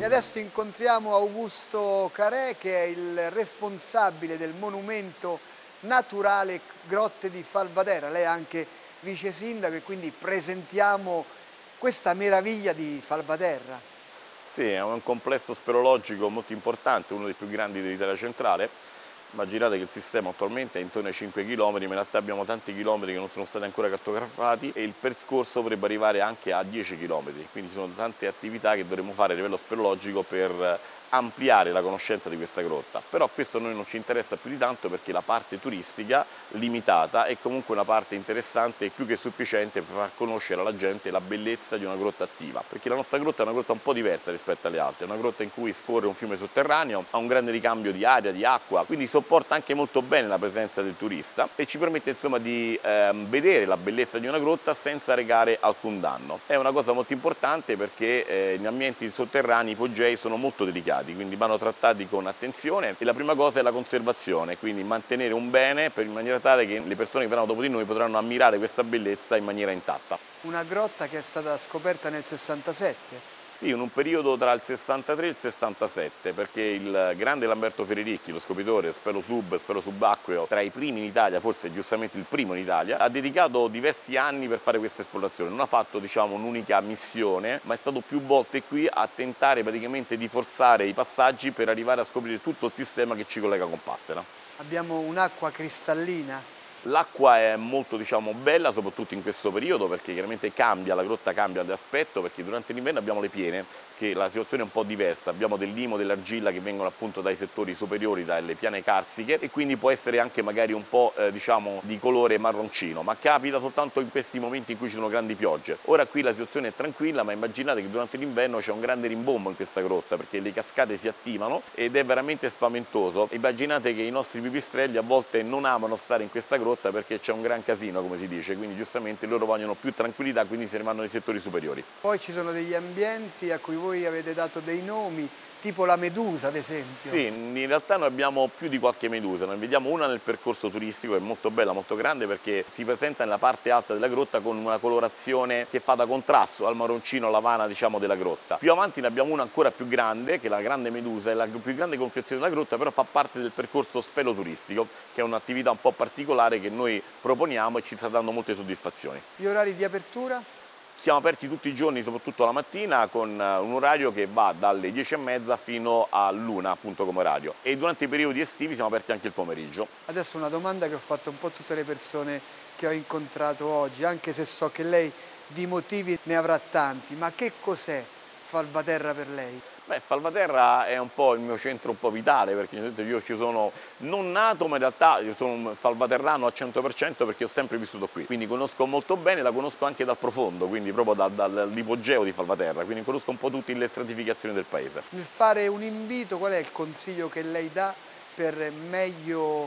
adesso incontriamo Augusto Carè, che è il responsabile del monumento naturale Grotte di Falvaterra. Lei è anche vice sindaco e quindi presentiamo questa meraviglia di Falvaterra. Sì, è un complesso speleologico molto importante, uno dei più grandi dell'Italia centrale. Immaginate che il sistema attualmente è intorno ai 5 km, ma in realtà abbiamo tanti chilometri che non sono stati ancora cartografati e il percorso potrebbe arrivare anche a 10 km, quindi ci sono tante attività che dovremo fare a livello speleologico per ampliare la conoscenza di questa grotta. Però questo a noi non ci interessa più di tanto perché la parte turistica limitata è comunque una parte interessante e più che sufficiente per far conoscere alla gente la bellezza di una grotta attiva, perché la nostra grotta è una grotta un po' diversa rispetto alle altre, è una grotta in cui scorre un fiume sotterraneo, ha un grande ricambio di aria, di acqua, quindi sopporta anche molto bene la presenza del turista e ci permette insomma di vedere la bellezza di una grotta senza recare alcun danno. È una cosa molto importante perché gli ambienti sotterranei ipogei sono molto delicati, quindi vanno trattati con attenzione e la prima cosa è la conservazione, quindi mantenere un bene in maniera tale che le persone che verranno dopo di noi potranno ammirare questa bellezza in maniera intatta. Una grotta che è stata scoperta nel 67. Sì, in un periodo tra il 63 e il 67, perché il grande Lamberto Ferrericchi, lo scopritore spelo subacqueo, tra i primi in Italia, forse giustamente il primo in Italia, ha dedicato diversi anni per fare questa esplorazione. Non ha fatto, diciamo, un'unica missione, ma è stato più volte qui a tentare praticamente di forzare i passaggi per arrivare a scoprire tutto il sistema che ci collega con Passera. Abbiamo un'acqua cristallina. L'acqua è molto bella, soprattutto in questo periodo, perché chiaramente la grotta cambia di aspetto, perché durante l'inverno abbiamo le piene, che la situazione è un po' diversa, abbiamo del limo, dell'argilla che vengono appunto dai settori superiori, dalle piane carsiche, e quindi può essere anche magari un po' di colore marroncino, ma capita soltanto in questi momenti in cui ci sono grandi piogge. Ora qui la situazione è tranquilla, ma immaginate che durante l'inverno c'è un grande rimbombo in questa grotta, perché le cascate si attivano ed è veramente spaventoso. Immaginate che i nostri pipistrelli a volte non amano stare in questa grotta perché c'è un gran casino, come si dice, quindi giustamente loro vogliono più tranquillità, quindi se ne vanno nei settori superiori. Poi ci sono degli ambienti a cui voi avete dato dei nomi, tipo la Medusa ad esempio. Sì, in realtà noi abbiamo più di qualche medusa, ne vediamo una nel percorso turistico, è molto bella, molto grande perché si presenta nella parte alta della grotta con una colorazione che fa da contrasto al marroncino lavana della grotta. Più avanti ne abbiamo una ancora più grande, che è la grande medusa, è la più grande concrezione della grotta, però fa parte del percorso speloturistico, che è un'attività un po' particolare che noi proponiamo e ci sta dando molte soddisfazioni. Gli orari di apertura? Siamo aperti tutti i giorni, soprattutto la mattina, con un orario che va dalle 10:30 fino all'1, appunto come orario. E durante i periodi estivi siamo aperti anche il pomeriggio. Adesso una domanda che ho fatto un po' a tutte le persone che ho incontrato oggi, anche se so che lei di motivi ne avrà tanti, ma che cos'è Falvaterra per lei? Beh, Falvaterra è un po' il mio centro un po' vitale, perché io ci sono non nato, ma in realtà io sono un falvaterrano al 100% perché ho sempre vissuto qui. Quindi conosco molto bene, la conosco anche dal profondo, quindi proprio dall'ipogeo di Falvaterra, quindi conosco un po' tutte le stratificazioni del paese. Nel fare un invito, qual è il consiglio che lei dà per meglio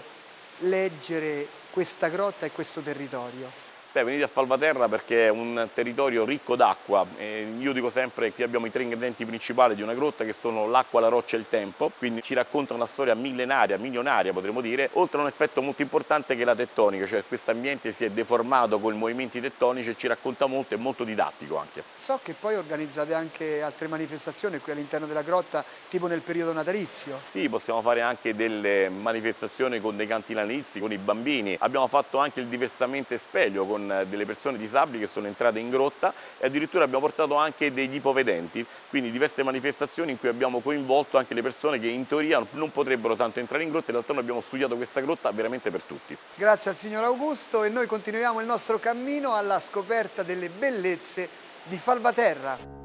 leggere questa grotta e questo territorio? Beh, venite a Falvaterra perché è un territorio ricco d'acqua. Io dico sempre che qui abbiamo i 3 ingredienti principali di una grotta, che sono l'acqua, la roccia e il tempo, quindi ci racconta una storia millenaria, milionaria potremmo dire, oltre a un effetto molto importante che è la tettonica, cioè questo ambiente si è deformato con i movimenti tettonici e ci racconta molto, è molto didattico anche. So che poi organizzate anche altre manifestazioni qui all'interno della grotta, tipo nel periodo natalizio. Sì, possiamo fare anche delle manifestazioni con dei canti natalizi, con i bambini. Abbiamo fatto anche il diversamente Spelio con delle persone disabili che sono entrate in grotta e addirittura abbiamo portato anche degli ipovedenti, quindi diverse manifestazioni in cui abbiamo coinvolto anche le persone che in teoria non potrebbero tanto entrare in grotta. In realtà noi abbiamo studiato questa grotta veramente per tutti. Grazie al signor Augusto e noi continuiamo il nostro cammino alla scoperta delle bellezze di Falvaterra.